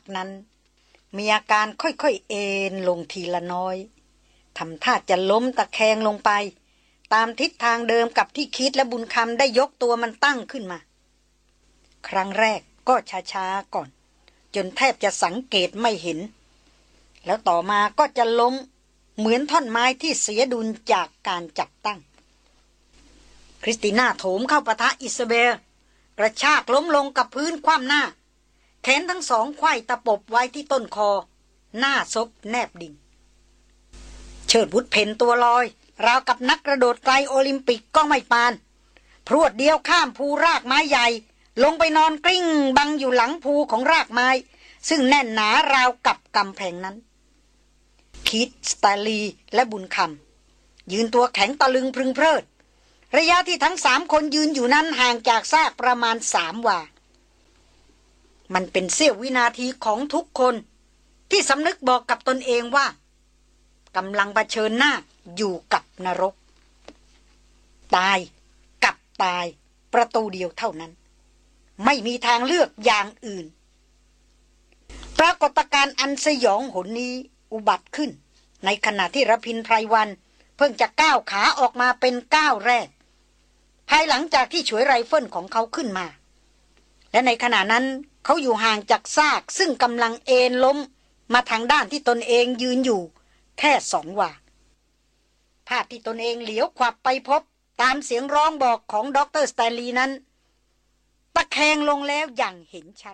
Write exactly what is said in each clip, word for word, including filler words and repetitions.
นั้นมีอาการค่อยๆเอ็นลงทีละน้อยทำท่าจะล้มตะแคงลงไปตามทิศทางเดิมกับที่คิดและบุญคำได้ยกตัวมันตั้งขึ้นมาครั้งแรกก็ช้าๆก่อนจนแทบจะสังเกตไม่เห็นแล้วต่อมาก็จะล้มเหมือนท่อนไม้ที่เสียดุลจากการจับตั้งคริสติน่าโถมเข้าปะทะอิซาเบลกระชากล้มลงกับพื้นคว่ำหน้าแขนทั้งสองไขว้ตะปบไว้ที่ต้นคอหน้าซบแนบดิ่งเชิดวุฒเพ่นตัวลอยราวกับนักกระโดดไกลโอลิมปิกก็ไม่ปานพรวดเดียวข้ามภูรากไม้ใหญ่ลงไปนอนกลิ้งบังอยู่หลังภูของรากไม้ซึ่งแน่นหนาราวกับกำแพงนั้นคิดสตาลีและบุญคำยืนตัวแข็งตะลึงพึงเพลิดระยะที่ทั้งสามคนยืนอยู่นั้นห่างจากซากประมาณสามวามันเป็นเสี้ยววินาทีของทุกคนที่สำนึกบอกกับตนเองว่ากำลังเผชิญหน้าอยู่กับนรกตายกับตายประตูเดียวเท่านั้นไม่มีทางเลือกอย่างอื่นปรากฏการณ์อันสยองหนนี้อุบัติขึ้นในขณะที่รพินไพรวันเพิ่งจะก้าวขาออกมาเป็นก้าวแรกภายหลังจากที่ฉวยไรเฟิลของเขาขึ้นมาและในขณะนั้นเขาอยู่ห่างจากซากซึ่งกำลังเอนล้มมาทางด้านที่ตนเองยืนอยู่แค่สองวาภาพที่ตนเองเหลียวขวับไปพบตามเสียงร้องบอกของด็อกเตอร์สแตนลีย์นั้นตะแคงลงแล้วอย่างเห็นชัด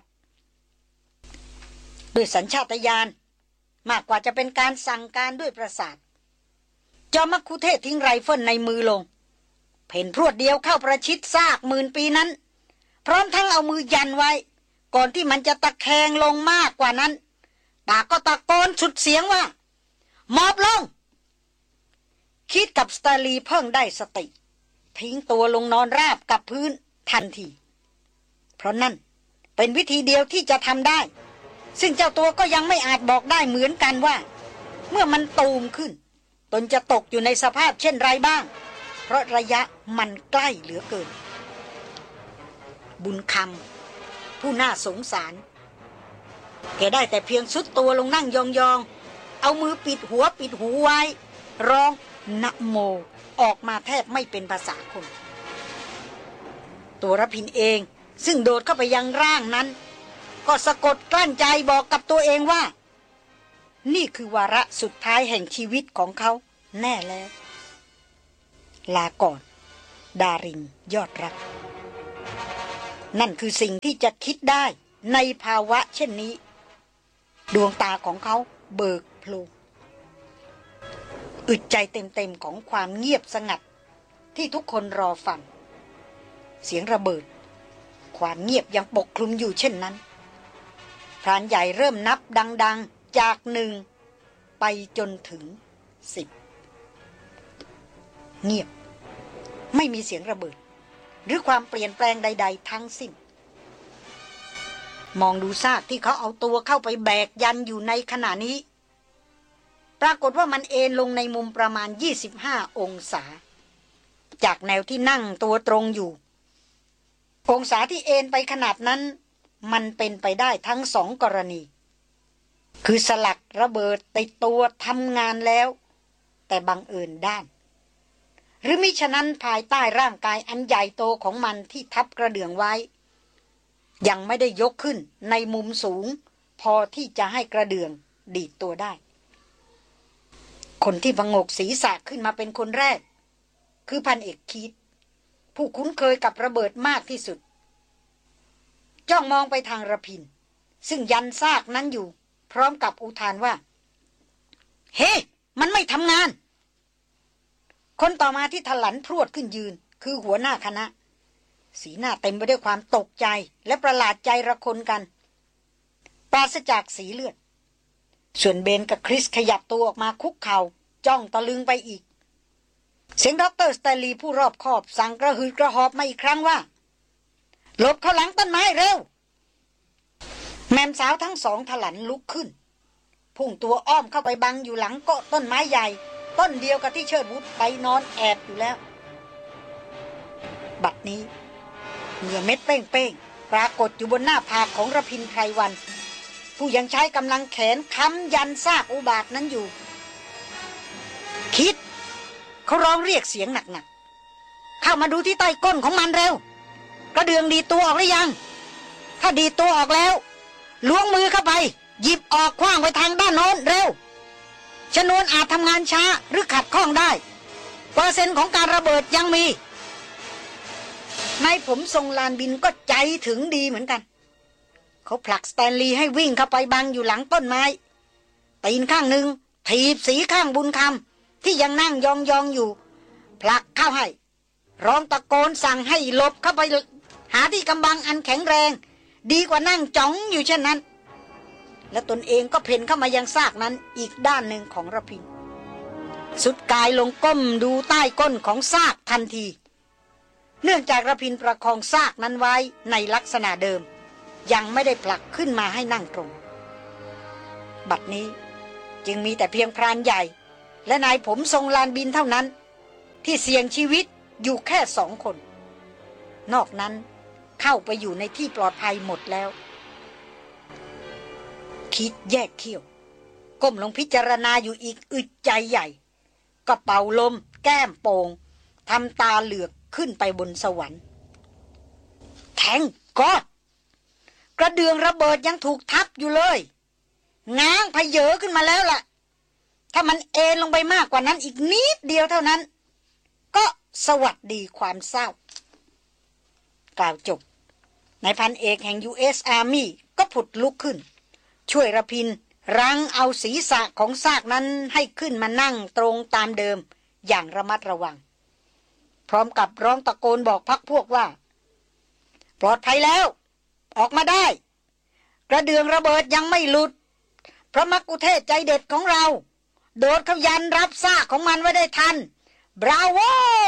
ด้วยสัญชาตญาณมากกว่าจะเป็นการสั่งการด้วยประสาทจอมมัคคุเทศทิ้งไรเฟิลในมือลงเพ่นพรวดเดียวเข้าประชิดซากหมื่นปีนั้นพร้อมทั้งเอามือยันไว้ก่อนที่มันจะตะแคงลงมากกว่านั้นปากก็ตะโกนสุดเสียงว่าหมอบลงคิดกับสตาลีเพิ่งได้สติทิ้งตัวลงนอนราบกับพื้นทันทีเพราะนั่นเป็นวิธีเดียวที่จะทำได้ซึ่งเจ้าตัวก็ยังไม่อาจบอกได้เหมือนกันว่าเมื่อมันตูมขึ้นตนจะตกอยู่ในสภาพเช่นไรบ้างเพราะระยะมันใกล้เหลือเกินบุญคำผู้น่าสงสารแกได้แต่เพียงซุดตัวลงนั่งยองๆเอามือปิดหัวปิดหูไว้ร้องนะโมออกมาแทบไม่เป็นภาษาคนตัวรพินเองซึ่งโดดเข้าไปยังร่างนั้นก็สะกดกลั้นใจบอกกับตัวเองว่านี่คือวาระสุดท้ายแห่งชีวิตของเขาแน่แล้วลาก่อนดารินยอดรักนั่นคือสิ่งที่จะคิดได้ในภาวะเช่นนี้ดวงตาของเขาเบิกโพลงอึดใจเต็มๆของความเงียบสงัดที่ทุกคนรอฟังเสียงระเบิดความเงียบยังปกคลุมอยู่เช่นนั้นพรานใหญ่เริ่มนับดังๆจากหนึ่งไปจนถึงสิบเงียบไม่มีเสียงระเบิดหรือความเปลี่ยนแปลงใดๆทั้งสิ้นมองดูซากที่เขาเอาตัวเข้าไปแบกยันอยู่ในขณะนี้ปรากฏว่ามันเอนลงในมุมประมาณยี่สิบห้าองศาจากแนวที่นั่งตัวตรงอยู่องศาที่เอนไปขนาดนั้นมันเป็นไปได้ทั้งสองกรณีคือสลักระเบิดติดตัวทำงานแล้วแต่บังเอิญด้านหรือมิฉะนั้นภายใต้ร่างกายอันใหญ่โตของมันที่ทับกระเดื่องไว้ยังไม่ได้ยกขึ้นในมุมสูงพอที่จะให้กระเดื่องดีดตัวได้คนที่ผงกศีรษะขึ้นมาเป็นคนแรกคือพันเอกคีตผู้คุ้นเคยกับระเบิดมากที่สุดจ้องมองไปทางระพินซึ่งยันซากนั้นอยู่พร้อมกับอุทานว่าเฮ้ hey, มันไม่ทำงานคนต่อมาที่ถลันพรวดขึ้นยืนคือหัวหน้าคณะสีหน้าเต็มไปด้วยความตกใจและประหลาดใจระคนกันปราศจากสีเลือดส่วนเบนกับคริสขยับตัวออกมาคุกเข่าจ้องตะลึงไปอีกเสียงด็อกเตอร์สแตนลีย์ผู้รอบคอบสั่งกระหืดกระหอบมาอีกครั้งว่าหลบเข้าหลังต้นไม้เร็วแม่สาวทั้งสองถลันลุกขึ้นพุ่งตัวอ้อมเข้าไปบังอยู่หลังเกาะต้นไม้ใหญ่ต้นเดียวกับที่เชิดวุฒไปนอนแอบอยู่แล้วบัดนี้เหงื่อเม็ดเป้งๆปรากฏอยู่บนหน้าผากของระพินไพรวันผู้ยังใช้กำลังแขนค้ำยันซากอุบาทนั้นอยู่คิดเขาร้องเรียกเสียงหนักๆเข้ามาดูที่ใต้ก้นของมันเร็วกระเดืองดีตัวออกหรือยังถ้าดีตัวออกแล้วล้วงมือเข้าไปหยิบออกขว้างไปทางด้านโน้นเร็วชนวนอาจทำงานช้าหรือขัดข้องได้เปอร์เซ็นต์ของการระเบิดยังมีนายผมทรงลานบินก็ใจถึงดีเหมือนกันเขาผลักสแตนลีย์ให้วิ่งเข้าไปบังอยู่หลังต้นไม้ตีนข้างหนึ่งถีบสีข้างบุญคำที่ยังนั่งยองๆอยู่ผลักเข้าให้ร้องตะโกนสั่งให้หลบเข้าไปหาที่กำบังอันแข็งแรงดีกว่านั่งจ้องอยู่เช่นนั้นและตนเองก็เพ่นเข้ามายังซากนั้นอีกด้านหนึ่งของระพินสุดกายลงก้มดูใต้ก้นของซากทันทีเนื่องจากระพินประคองซากนั้นไว้ในลักษณะเดิมยังไม่ได้ผลักขึ้นมาให้นั่งตรงบัดนี้จึงมีแต่เพียงพรานใหญ่และนายผมทรงลานบินเท่านั้นที่เสี่ยงชีวิตอยู่แค่สองคนนอกนั้นเข้าไปอยู่ในที่ปลอดภัยหมดแล้วคิดแยกเขี้ยวก้มลงพิจารณาอยู่อีกอึดใจใหญ่ก็เป่าลมแก้มโป่งทำตาเหลือกขึ้นไปบนสวรรค์แทงก็กระเดืองระเบิดยังถูกทับอยู่เลยง้างพเยอขึ้นมาแล้วล่ะถ้ามันเอ็นลงไปมากกว่านั้นอีกนิดเดียวเท่านั้นก็สวัสดีความเศร้ากล่าวจบนายพันเอกแห่ง ยู เอส Army ก็ผุดลุกขึ้นช่วยระพินรั้งเอาศีรษะของซากนั้นให้ขึ้นมานั่งตรงตามเดิมอย่างระมัดระวังพร้อมกับร้องตะโกนบอกพรรคพวกว่าปลอดภัยแล้วออกมาได้กระเดืองระเบิดยังไม่หลุดพระมักคุเทศใจเด็ดของเราโดดเข้ายันรับซากของมันไว้ได้ทันบราโว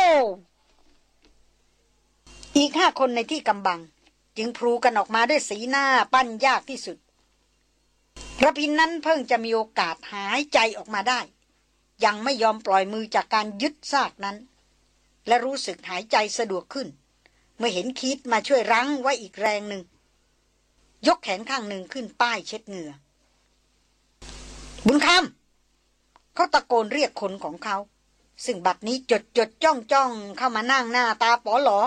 อีกห้าคนในที่กำบังจึงพลูกันออกมาด้วยสีหน้าปั้นยากที่สุดระพินนั้นเพิ่งจะมีโอกาสหายใจออกมาได้ยังไม่ยอมปล่อยมือจากการยึดซากนั้นและรู้สึกหายใจสะดวกขึ้นเมื่อเห็นคิดมาช่วยรั้งไว้อีกแรงหนึ่งยกแขนข้างหนึ่งขึ้นป้ายเช็ดเหงื่อบุญคำเขาตะโกนเรียกคนของเขาซึ่งบัดนี้จดจดจ้องจ้องเข้ามานั่งหน้าตาป๋อหลอ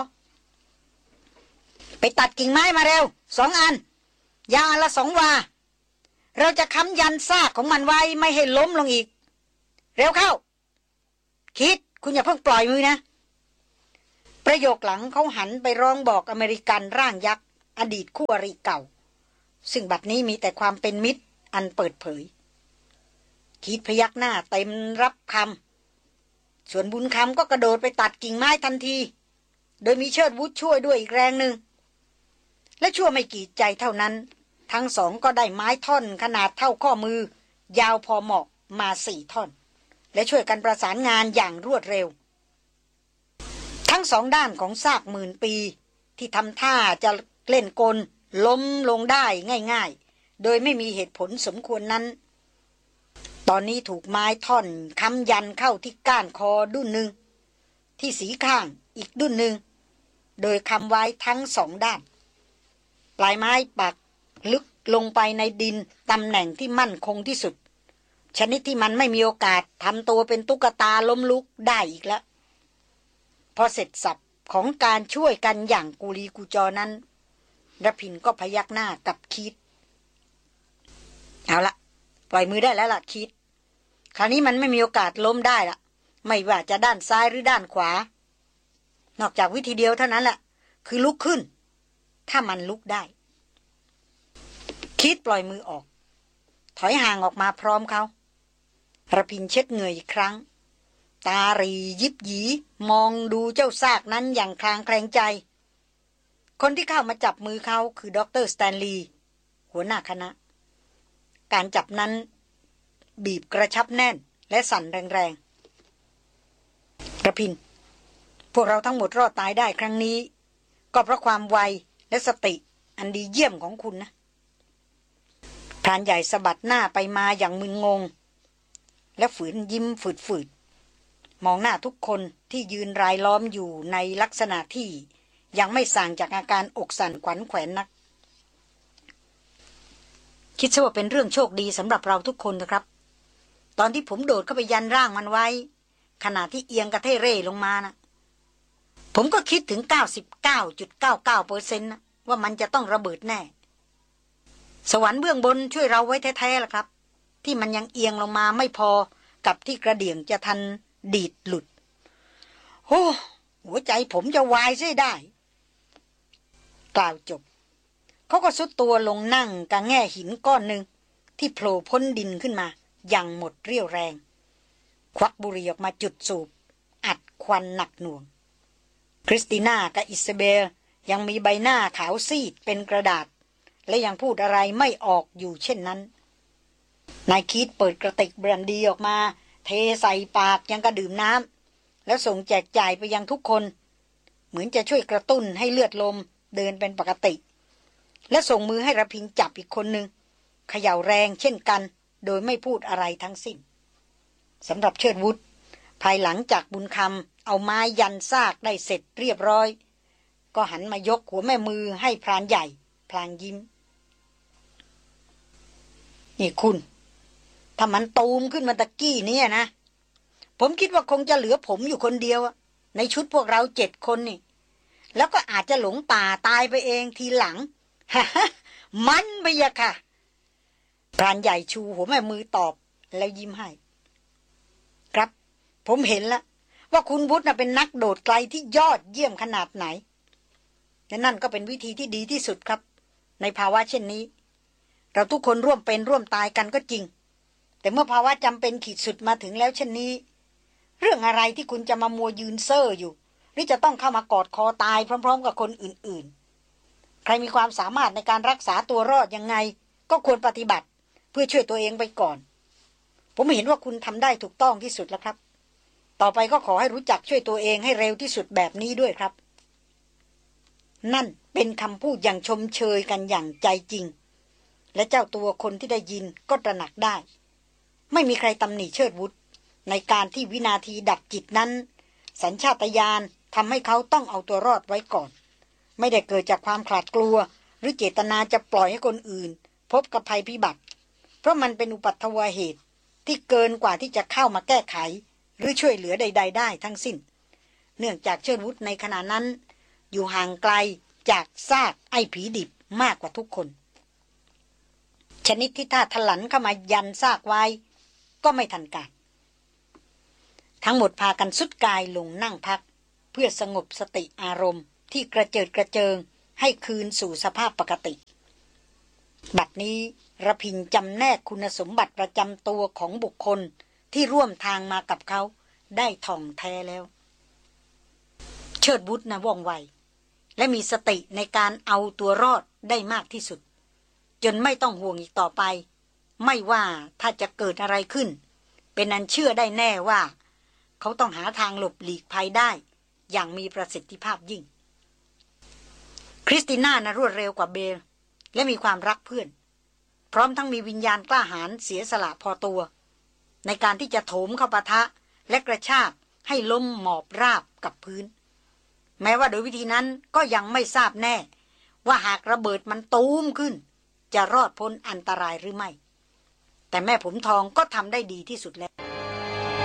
ไปตัดกิ่งไม้มาเร็วสองอันยาวอันละสองวาเราจะค้ำยันซากของมันไว้ไม่ให้ล้มลงอีกเร็วเข้าคิดคุณอย่าเพิ่งปล่อยมือนะประโยคหลังเขาหันไปร้องบอกอเมริกันร่างยักษ์อดีตคู่อริเก่าซึ่งบัดนี้มีแต่ความเป็นมิตรอันเปิดเผยคิดพยักหน้าเต็มรับคำส่วนบุญคำก็กระโดดไปตัดกิ่งไม้ทันทีโดยมีเชิดวุฒช่วยด้วยอีกแรงหนึ่งและชั่วไม่กี่ใจเท่านั้นทั้งสองก็ได้ไม้ท่อนขนาดเท่าข้อมือยาวพอเหมาะมาสี่ท่อนและช่วยกันประสานงานอย่างรวดเร็วทั้งสองด้านของซากหมื่นปีที่ทำท่าจะเล่นกลล้มลงได้ง่ายๆโดยไม่มีเหตุผลสมควรนั้นตอนนี้ถูกไม้ท่อนค้ำยันเข้าที่ก้านคอดุ้นหนึ่งที่สีข้างอีกดุ้นหนึ่งโดยคำไว้ทั้งสองด้านปลายไม้ปักลึกลงไปในดินตำแหน่งที่มั่นคงที่สุดชนิดที่มันไม่มีโอกาสทำตัวเป็นตุ๊กตาล้มลุกได้อีกแล้วพอเสร็จสับของการช่วยกันอย่างกุลีกุจอนั้นระพินก็พยักหน้ากับคิดเอาละปล่อยมือได้แล้วล่ะคิดคราวนี้มันไม่มีโอกาสล้มได้ละไม่ว่าจะด้านซ้ายหรือด้านขวานอกจากวิธีเดียวเท่านั้นแหละคือลุกขึ้นถ้ามันลุกได้คิดปล่อยมือออกถอยห่างออกมาพร้อมเขาระพินเช็ดเหงื่ออีกครั้งตารียิบหยีมองดูเจ้าซากนั้นอย่างคลางแคลงใจคนที่เข้ามาจับมือเขาคือด็อกเตอร์สแตนลีย์หัวหน้าคณะการจับนั้นบีบกระชับแน่นและสั่นแรงๆระพินพวกเราทั้งหมดรอดตายได้ครั้งนี้ก็เพราะความไวและสติอันดีเยี่ยมของคุณนะพรานใหญ่สะบัดหน้าไปมาอย่างมึนงงและฝืนยิ้มฝืดๆมองหน้าทุกคนที่ยืนรายล้อมอยู่ในลักษณะที่ยังไม่ส่างจากอาการอกสั่นขวัญแขวนนักคิดซะว่าเป็นเรื่องโชคดีสำหรับเราทุกคนนะครับตอนที่ผมโดดเข้าไปยันร่างมันไว้ขณะที่เอียงกระเทเร่ลงมานะผมก็คิดถึง เก้าสิบเก้าจุดเก้าเก้าเปอร์เซ็นต์ นะว่ามันจะต้องระเบิดแน่สวรรค์เบื้องบนช่วยเราไว้แท้ๆล่ะครับที่มันยังเอียงลงมาไม่พอกับที่กระเดี่ยงจะทันดีดหลุดโอ้หัวใจผมจะวายใช่ได้กล่าวจบเขาก็ซุดตัวลงนั่งกะแง่หินก้อนหนึ่งที่โผล่พ้นดินขึ้นมาอย่างหมดเรี่ยวแรงควักบุหรี่ออกมาจุดสูบอัดควันหนักหน่วงคริสติน่ากับอิซาเบลยังมีใบหน้าขาวซีดเป็นกระดาษและยังพูดอะไรไม่ออกอยู่เช่นนั้นนายคีตเปิดกระติกแบรนดีออกมาเทใส่ปากยังกระดื่มน้ำแล้วส่งแจกจ่ายไปยังทุกคนเหมือนจะช่วยกระตุ้นให้เลือดลมเดินเป็นปกติและส่งมือให้ระพินจับอีกคนหนึ่งเขย่าแรงเช่นกันโดยไม่พูดอะไรทั้งสิ้นสำหรับเชิดวุฒภายหลังจากบุญคำเอาไม้ยันซากได้เสร็จเรียบร้อยก็หันมายกหัวแม่มือให้พรานใหญ่พลางยิ้มนี่คุณถ้ามันตูมขึ้นมาตะกี้เนี่ยนะผมคิดว่าคงจะเหลือผมอยู่คนเดียวในชุดพวกเราเจ็ดคนนี่แล้วก็อาจจะหลงป่าตายไปเองทีหลังฮ่ามันไปอะค่ะพรานใหญ่ชูหัวแม่มือตอบแล้วยิ้มให้ครับผมเห็นแล้วว่าคุณวุฒิน่ะเป็นนักโดดไกลที่ยอดเยี่ยมขนาดไหนและนั่นก็เป็นวิธีที่ดีที่สุดครับในภาวะเช่นนี้เราทุกคนร่วมเป็นร่วมตายกันก็จริงแต่เมื่อภาวะจำเป็นขีดสุดมาถึงแล้วเช่นนี้เรื่องอะไรที่คุณจะมามัวยืนเซ่ออยู่หรือจะต้องเข้ามากอดคอตายพร้อมๆกับคนอื่นๆใครมีความสามารถในการรักษาตัวรอดยังไงก็ควรปฏิบัติเพื่อช่วยตัวเองไปก่อนผมเห็นว่าคุณทำได้ถูกต้องที่สุดแล้วครับต่อไปก็ขอให้รู้จักช่วยตัวเองให้เร็วที่สุดแบบนี้ด้วยครับนั่นเป็นคำพูดอย่างชมเชยกันอย่างใจจริงและเจ้าตัวคนที่ได้ยินก็ตระหนักได้ไม่มีใครตำหนิเชิดวุฒในการที่วินาทีดับจิตนั้นสัญชาตญาณทำให้เขาต้องเอาตัวรอดไว้ก่อนไม่ได้เกิดจากความขลาดกลัวหรือเจตนาจะปล่อยให้คนอื่นพบกับภัยพิบัติเพราะมันเป็นอุปัตถวเหตุที่เกินกว่าที่จะเข้ามาแก้ไขหรือช่วยเหลือใดๆได้ทั้งสิ้นเนื่องจากเชิดวุฒในขณะนั้นอยู่ห่างไกลจากซากไอ้ผีดิบมากกว่าทุกคนชนิดที่ถ้าถลันเข้ามายันซากไว้ก็ไม่ทันการทั้งหมดพากันสุดกายลงนั่งพักเพื่อสงบสติอารมณ์ที่กระเจิดกระเจิงให้คืนสู่สภาพปกติบัดนี้ระพินจำแนกคุณสมบัติประจำตัวของบุคคลที่ร่วมทางมากับเขาได้ท่องแท้แล้วเชิดวุฒนะว่องไวและมีสติในการเอาตัวรอดได้มากที่สุดจนไม่ต้องห่วงอีกต่อไปไม่ว่าถ้าจะเกิดอะไรขึ้นเป็นอันเชื่อได้แน่ว่าเขาต้องหาทางหลบหลีกภัยได้อย่างมีประสิทธิภาพยิ่งคริสติน่านะรวดเร็วกว่าเบลและมีความรักเพื่อนพร้อมทั้งมีวิญญาณกล้าหาญเสียสละพอตัวในการที่จะโถมเข้าปะทะและกระชากให้ล้มหมอบราบกับพื้นแม้ว่าโดยวิธีนั้นก็ยังไม่ทราบแน่ว่าหากระเบิดมันตูมขึ้นจะรอดพ้นอันตรายหรือไม่แต่แม่ผมทองก็ทำได้ดีที่สุดแล้ว